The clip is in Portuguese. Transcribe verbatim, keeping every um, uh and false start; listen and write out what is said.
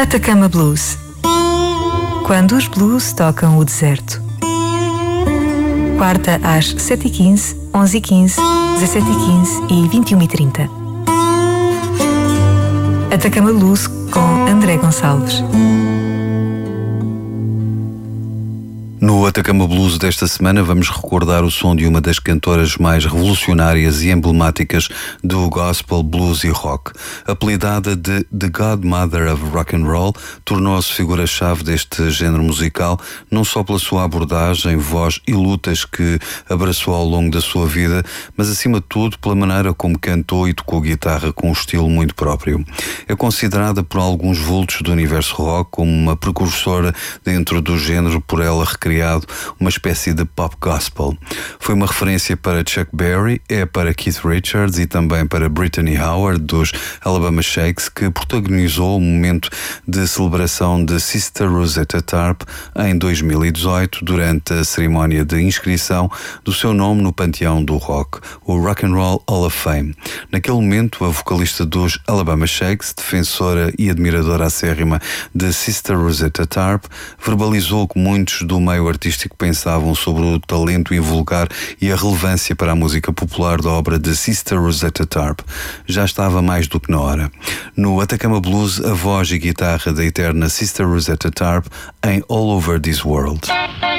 Atacama Blues. Quando os blues tocam o deserto. Quarta às sete e quinze, onze e quinze, dezassete e quinze e vinte e uma e trinta. Atacama Blues com André Gonçalves. No Atacama Blues desta semana vamos recordar o som de uma das cantoras mais revolucionárias e emblemáticas do gospel, blues e rock. Apelidada de The Godmother of Rock and Roll, tornou-se figura-chave deste género musical, não só pela sua abordagem, voz e lutas que abraçou ao longo da sua vida, mas acima de tudo pela maneira como cantou e tocou guitarra com um estilo muito próprio. É considerada por alguns vultos do universo rock como uma precursora dentro do género, por ela recriar criado uma espécie de pop gospel. Foi uma referência para Chuck Berry, é para Keith Richards e também para Brittany Howard dos Alabama Shakes, que protagonizou o momento de celebração de Sister Rosetta Tharpe em dois mil e dezoito, durante a cerimónia de inscrição do seu nome no panteão do rock, o Rock and Roll Hall of Fame. Naquele momento, a vocalista dos Alabama Shakes, defensora e admiradora acérrima de Sister Rosetta Tharpe, verbalizou que muitos do meio artístico pensavam sobre o talento invulgar e a relevância para a música popular da obra de Sister Rosetta Tharpe. Já estava mais do que na hora. No Atacama Blues, a voz e guitarra da eterna Sister Rosetta Tharpe em All Over This World.